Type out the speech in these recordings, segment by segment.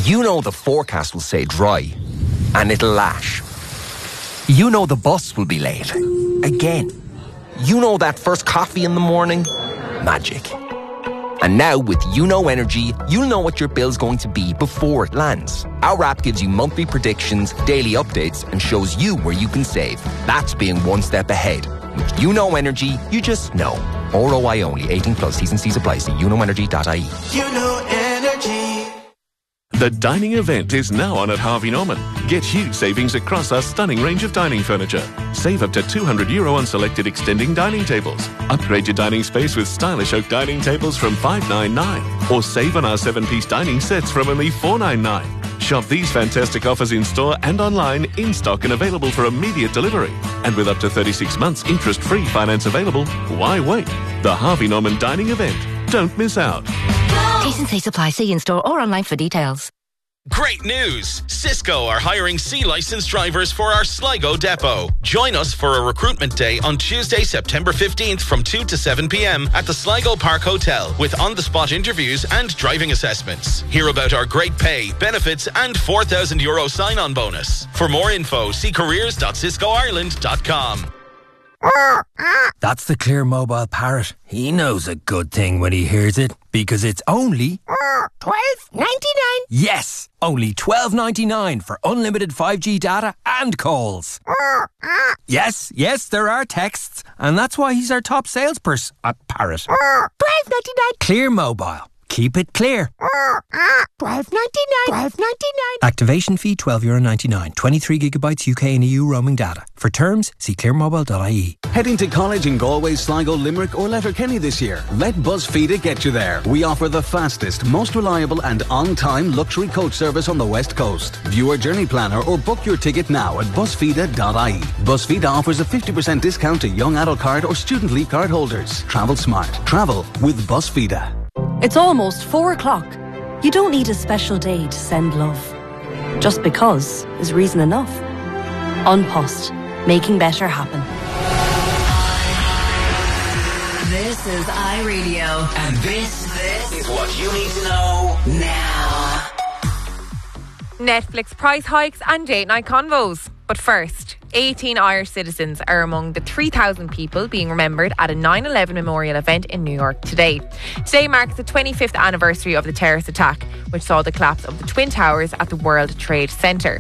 You know the forecast will say dry, and it'll lash. You know the bus will be late. Again. You know that first coffee in the morning? Magic. And now with YouKnow Energy, you'll know what your bill's going to be before it lands. Our app gives you monthly predictions, daily updates, and shows you where you can save. That's being one step ahead. With YouKnow Energy, you just know. ROI only. 18 plus. T's and C's apply. See youknowenergy.ie. YouKnow Energy. The dining event is now on at Harvey Norman. Get huge savings across our stunning range of dining furniture. Save up to €200 on selected extending dining tables. Upgrade your dining space with stylish oak dining tables from $599. Or save on our 7-piece dining sets from only $499. Shop these fantastic offers in store and online, in stock and available for immediate delivery. And with up to 36 months interest-free finance available, why wait? The Harvey Norman dining event. Don't miss out. T&C supply. See in store or online for details. Great news! Cisco are hiring C-licensed drivers for our Sligo depot. Join us for a recruitment day on Tuesday, September 15th from 2 to 7 p.m. at the Sligo Park Hotel with on-the-spot interviews and driving assessments. Hear about our great pay, benefits and €4,000 sign-on bonus. For more info, see careers.ciscoireland.com. That's the Clear Mobile Parrot. He knows a good thing when he hears it, because it's only $12.99. Yes, only $12.99 for unlimited 5G data and calls. Yes, there are texts, and that's why he's our top salesperson at Parrot. $12.99. Clear Mobile. Keep it clear. $12.99. Activation fee €12.99. 23 gigabytes UK and EU roaming data. For terms, see clearmobile.ie. Heading to college in Galway, Sligo, Limerick or Letterkenny this year? Let BuzzFeed get you there. We offer the fastest, most reliable and on-time luxury coach service on the West Coast. View our journey planner or book your ticket now at buzzfeed.ie. BuzzFeed offers a 50% discount to young adult card or student leave card holders. Travel smart. Travel with BuzzFeed. It's almost 4 o'clock. You don't need a special day to send love. Just because is reason enough. An Post, making better happen. This is iRadio. And this is what you need to know now. Netflix price hikes and date night convos. But first, 18 Irish citizens are among the 3,000 people being remembered at a 9/11 memorial event in New York today. Today marks the 25th anniversary of the terrorist attack, which saw the collapse of the Twin Towers at the World Trade Center.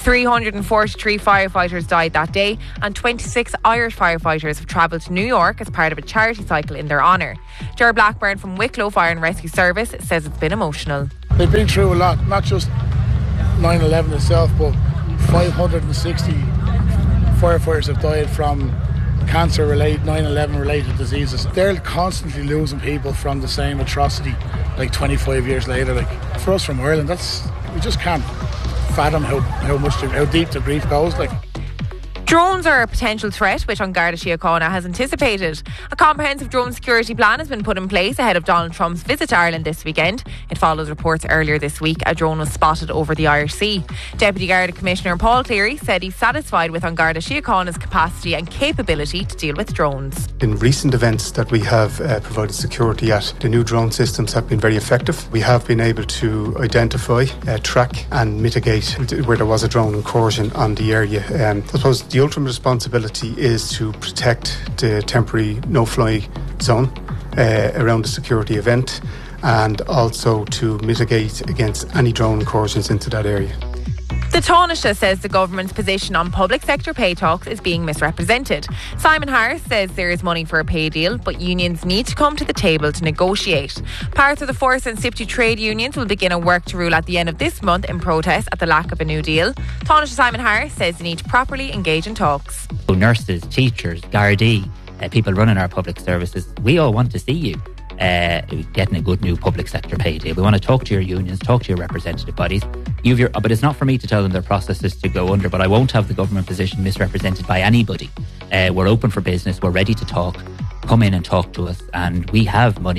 343 firefighters died that day, and 26 Irish firefighters have travelled to New York as part of a charity cycle in their honour. Ger Blackburn from Wicklow Fire and Rescue Service says it's been emotional. They've been through a lot, not just 9/11 itself, but 560 firefighters have died from cancer-related, 9/11 related diseases. They're constantly losing people from the same atrocity like 25 years later. Like, for us from Ireland, we just can't fathom how deep the grief goes. Like, Drones are a potential threat, which An Garda Síochána has anticipated. A comprehensive drone security plan has been put in place ahead of Donald Trump's visit to Ireland this weekend. It follows reports earlier this week a drone was spotted over the Irish Sea. Deputy Garda Commissioner Paul Cleary said he's satisfied with An Garda Síochána's capacity and capability to deal with drones. In recent events that we have provided security at, the new drone systems have been very effective. We have been able to identify, track and mitigate where there was a drone incursion on the area. I suppose the ultimate responsibility is to protect the temporary no-fly zone around the security event, and also to mitigate against any drone incursions into that area. The Taoiseach says the government's position on public sector pay talks is being misrepresented. Simon Harris says there is money for a pay deal, but unions need to come to the table to negotiate. Parts of the Force and SIPTU trade unions will begin a work to rule at the end of this month in protest at the lack of a new deal. Taoiseach Simon Harris says they need to properly engage in talks. Nurses, teachers, Gardaí, people running our public services, we all want to see you getting a good new public sector pay deal. We want to talk to your unions, talk to your representative bodies. But it's not for me to tell them their processes to go under, but I won't have the government position misrepresented by anybody. We're open for business, we're ready to talk. Come in and talk to us, and we have money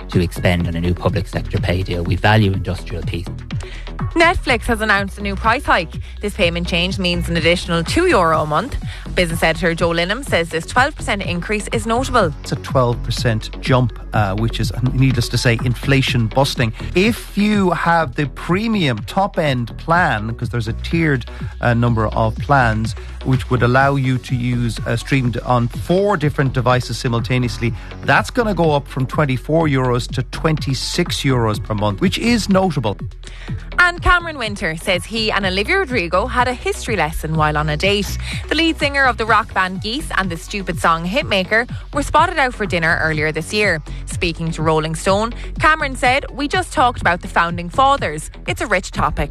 to expend on a new public sector pay deal. We value industrial peace. Netflix has announced a new price hike. This payment change means an additional €2 a month. Business editor Joe Linham says this 12% increase is notable. It's a 12% jump, which is, needless to say, inflation busting. If you have the premium top-end plan, because there's a tiered number of plans, which would allow you to use streamed on 4 different devices simultaneously, that's going to go up from €24 to €26 per month, which is notable. And Cameron Winter says he and Olivia Rodrigo had a history lesson while on a date. The lead singer of the rock band Geese and the Stupid Song Hitmaker were spotted out for dinner earlier this year. Speaking to Rolling Stone, Cameron said, "We just talked about the founding fathers. It's a rich topic."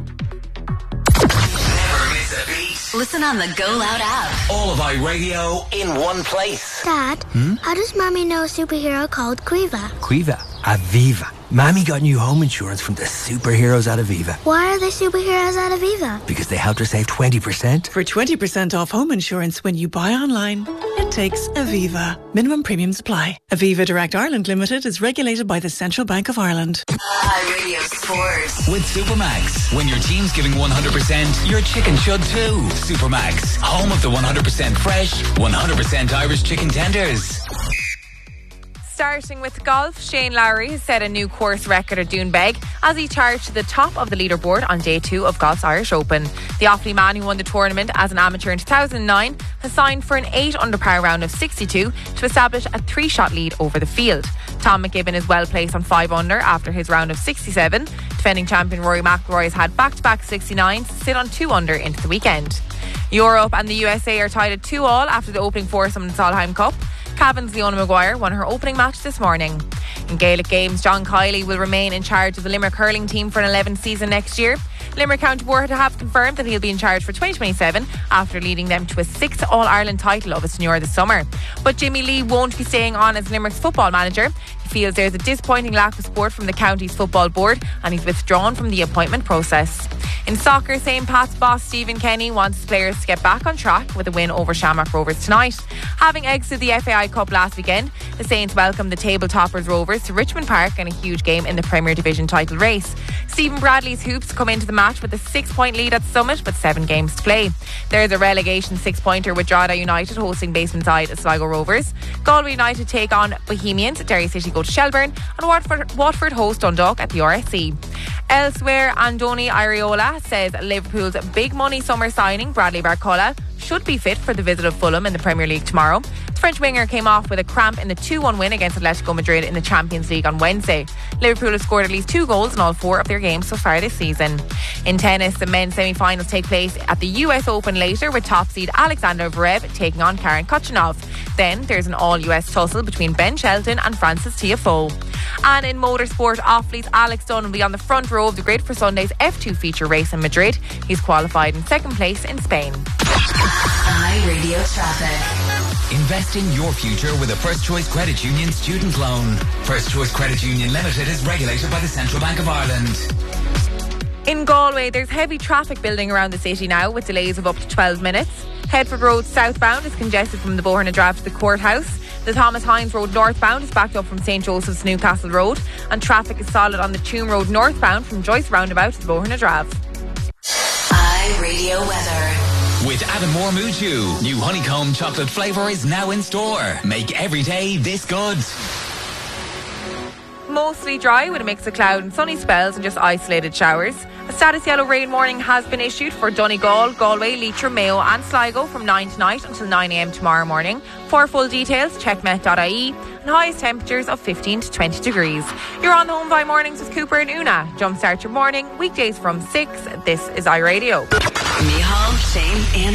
Never miss a beat. Listen on the Go Loud app. All of iRadio in one place. Dad, how does Mommy know a superhero called Quiva? Quiva? Aviva. Mammy got new home insurance from the superheroes at Aviva. Why are they superheroes at Aviva? Because they helped her save 20%. For 20% off home insurance when you buy online, it takes Aviva. Minimum premiums apply. Aviva Direct Ireland Limited is regulated by the Central Bank of Ireland. iRadio Sport. With Supermax. When your team's giving 100%, your chicken should too. Supermax. Home of the 100% fresh, 100% Irish chicken tenders. Starting with golf, Shane Lowry has set a new course record at Doonbeg as he charged to the top of the leaderboard on day 2 of golf's Irish Open. The Offaly man who won the tournament as an amateur in 2009 has signed for an 8 under par round of 62 to establish a 3-shot lead over the field. Tom McGibbon is well placed on 5 under after his round of 67. Defending champion Rory McIlroy has had back-to-back 69s to sit on 2 under into the weekend. Europe and the USA are tied at 2-2 after the opening foursome in the Solheim Cup. Cavan's Leona Maguire won her opening match this morning. In Gaelic games, John Kiley will remain in charge of the Limerick hurling team for an 11th season next year. Limerick County Board have confirmed that he'll be in charge for 2027 after leading them to a 6th All-Ireland title of its tenure this summer. But Jimmy Lee won't be staying on as Limerick's football manager. He feels there's a disappointing lack of support from the county's football board and he's withdrawn from the appointment process. In soccer, St. Pat's boss Stephen Kenny wants his players to get back on track with a win over Shamrock Rovers tonight. Having exited the FAI Cup last weekend, the Saints welcomed the table toppers Rovers to Richmond Park in a huge game in the Premier Division title race. Stephen Bradley's Hoops come into the match with a 6-point lead at Summit with 7 games to play. There's a relegation 6-pointer with Drogheda United hosting basement side Sligo Rovers. Galway United take on Bohemians, Derry City go to Shelburne, and Watford host Dundalk at the RSC. Elsewhere, Andoni Iraola says Liverpool's big money summer signing Bradley Barcola should be fit for the visit of Fulham in the Premier League tomorrow. The French winger came off with a cramp in the 2-1 win against Atletico Madrid in the Champions League on Wednesday. Liverpool have scored at least 2 goals in all 4 of their games so far this season. In tennis, the men's semi-finals take place at the US Open later with top seed Alexander Zverev taking on Karen Khachanov. Then there's an all-US tussle between Ben Shelton and Francis Tiafoe. And in motorsport, Offaly's Alex Dunn will be on the front row of the grid for Sunday's F2 feature race in Madrid. He's qualified in 2nd place in Spain. iRadio traffic. Invest in your future with a First Choice Credit Union student loan. First Choice Credit Union Limited is regulated by the Central Bank of Ireland. In Galway, there's heavy traffic building around the city now with delays of up to 12 minutes. Headford Road southbound is congested from the Bohern Drive to the courthouse. The Thomas Hines Road northbound is backed up from St. Joseph's Newcastle Road, and traffic is solid on the Tuam Road northbound from Joyce Roundabout to the Bohern Drive. iRadio weather. With Avonmore Muju, new honeycomb chocolate flavour is now in store. Make every day this good. Mostly dry with a mix of cloud and sunny spells and just isolated showers. A status yellow rain warning has been issued for Donegal, Galway, Leitrim, Mayo and Sligo from 9 tonight until 9 a.m. tomorrow morning. For full details, check met.ie, and highest temperatures of 15 to 20 degrees. You're on the Home by Mornings with Cooper and Una. Jumpstart your morning, weekdays from 6. This is iRadio. Micheál, Shane and